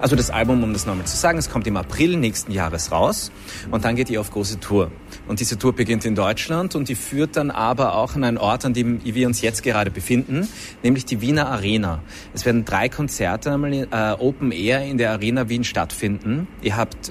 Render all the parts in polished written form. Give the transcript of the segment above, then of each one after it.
Also das Album, um das nochmal zu sagen, es kommt im April nächsten Jahres raus und dann geht ihr auf große Tour. Und diese Tour beginnt in Deutschland und die führt dann aber auch an einen Ort, an dem wir uns jetzt gerade befinden, nämlich die Wiener Arena. Es werden 3 Konzerte einmal Open Air in der Arena Wien stattfinden. Ihr habt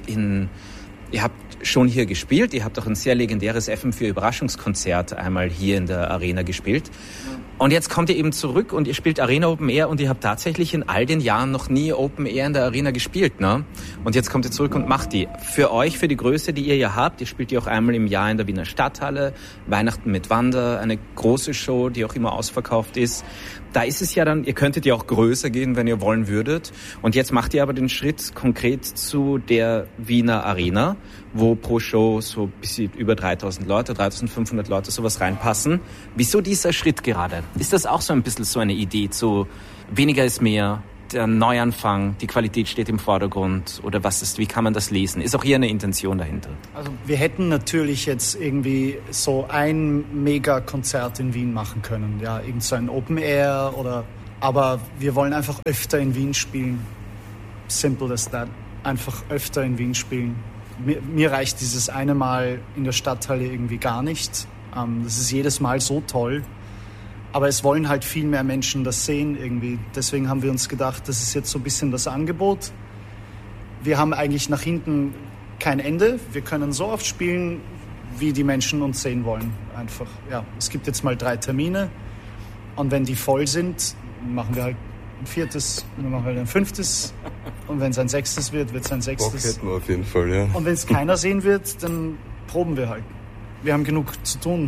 schon hier gespielt, ihr habt auch ein sehr legendäres FM4 Überraschungskonzert einmal hier in der Arena gespielt. Und jetzt kommt ihr eben zurück und ihr spielt Arena Open Air und ihr habt tatsächlich in all den Jahren noch nie Open Air in der Arena gespielt, ne? Und jetzt kommt ihr zurück und macht die. Für euch, für die Größe, die ihr ja habt, ihr spielt die auch einmal im Jahr in der Wiener Stadthalle, Weihnachten mit Wanda, eine große Show, die auch immer ausverkauft ist. Da ist es ja dann, ihr könntet ja auch größer gehen, wenn ihr wollen würdet. Und jetzt macht ihr aber den Schritt konkret zu der Wiener Arena, wo pro Show so ein bisschen über 3.000 Leute, 3.500 Leute sowas reinpassen. Wieso dieser Schritt gerade? Ist das auch so ein bisschen so eine Idee, so weniger ist mehr, der Neuanfang, die Qualität steht im Vordergrund oder wie kann man das lesen? Ist auch hier eine Intention dahinter? Also wir hätten natürlich jetzt irgendwie so ein Mega-Konzert in Wien machen können, ja, irgend so ein Open Air aber wir wollen einfach öfter in Wien spielen. Simple as that. Einfach öfter in Wien spielen. Mir reicht dieses eine Mal in der Stadthalle irgendwie gar nicht. Das ist jedes Mal so toll. Aber es wollen halt viel mehr Menschen das sehen irgendwie. Deswegen haben wir uns gedacht, das ist jetzt so ein bisschen das Angebot. Wir haben eigentlich nach hinten kein Ende. Wir können so oft spielen, wie die Menschen uns sehen wollen. Einfach, ja. Es gibt jetzt mal 3 Termine. Und wenn die voll sind, machen wir halt ein 4. und dann machen wir halt ein 5. Und wenn es ein 6. wird es ein 6. Bock hätten wir auf jeden Fall, ja. Und wenn es keiner sehen wird, dann proben wir halt. Wir haben genug zu tun.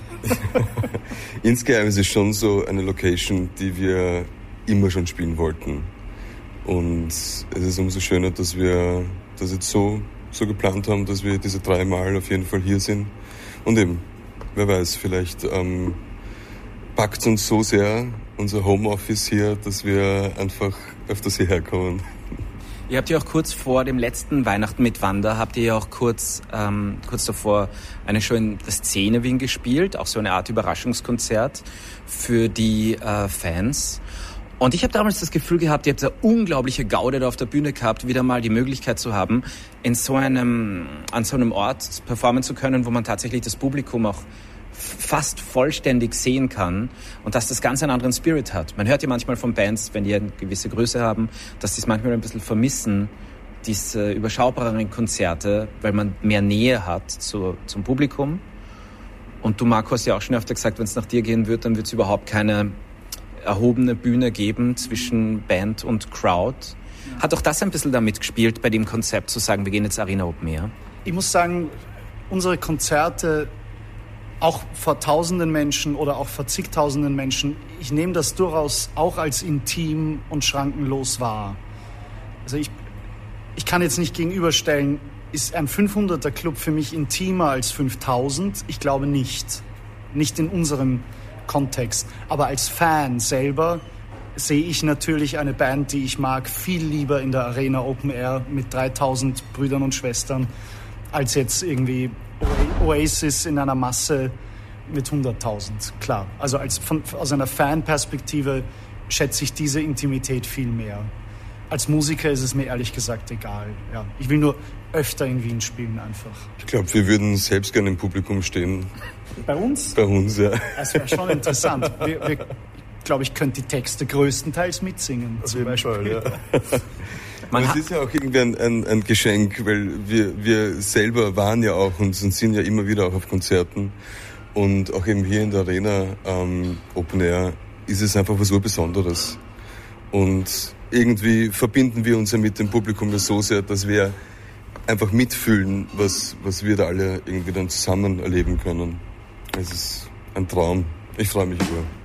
Insgeheim ist es schon so eine Location, die wir immer schon spielen wollten. Und es ist umso schöner, dass wir das jetzt so geplant haben, dass wir diese 3 Mal auf jeden Fall hier sind. Und eben, wer weiß, vielleicht packt uns so sehr unser Homeoffice hier, dass wir einfach öfters hierher kommen. Ihr habt ja auch kurz vor dem letzten Weihnachten mit Wanda, habt ihr ja auch kurz davor eine Show in der Szene Wien gespielt, auch so eine Art Überraschungskonzert für die Fans. Und ich habe damals das Gefühl gehabt, ihr habt eine unglaubliche Gaude da auf der Bühne gehabt, wieder mal die Möglichkeit zu haben, an so einem Ort performen zu können, wo man tatsächlich das Publikum auch fast vollständig sehen kann und dass das ganz einen anderen Spirit hat. Man hört ja manchmal von Bands, wenn die eine gewisse Größe haben, dass die es manchmal ein bisschen vermissen, diese überschaubareren Konzerte, weil man mehr Nähe hat zum Publikum. Und du, Marco, hast ja auch schon öfter gesagt, wenn es nach dir gehen wird, dann wird es überhaupt keine erhobene Bühne geben zwischen Band und Crowd. Ja. Hat auch das ein bisschen damit gespielt, bei dem Konzept zu sagen, wir gehen jetzt Arena Open Air? Ich muss sagen, unsere Konzerte auch vor tausenden Menschen oder auch vor zigtausenden Menschen, ich nehme das durchaus auch als intim und schrankenlos wahr. Also ich kann jetzt nicht gegenüberstellen, ist ein 500er Club für mich intimer als 5000? Ich glaube nicht. Nicht in unserem Kontext. Aber als Fan selber sehe ich natürlich eine Band, die ich mag, viel lieber in der Arena Open Air mit 3000 Brüdern und Schwestern, als jetzt irgendwie Oasis in einer Masse mit 100.000, klar. Also aus einer Fanperspektive schätze ich diese Intimität viel mehr. Als Musiker ist es mir ehrlich gesagt egal. Ja. Ich will nur öfter in Wien spielen einfach. Ich glaube, wir würden selbst gerne im Publikum stehen. Bei uns? Bei uns, ja. Das wäre schon interessant. Ich glaube, ich könnte die Texte größtenteils mitsingen. Auf jeden Fall, ja. Es ist ja auch irgendwie ein Geschenk, weil wir selber waren ja auch und sind ja immer wieder auch auf Konzerten. Und auch eben hier in der Arena Open Air ist es einfach was Urbesonderes. Und irgendwie verbinden wir uns ja mit dem Publikum so sehr, dass wir einfach mitfühlen, was wir da alle irgendwie dann zusammen erleben können. Es ist ein Traum. Ich freue mich über.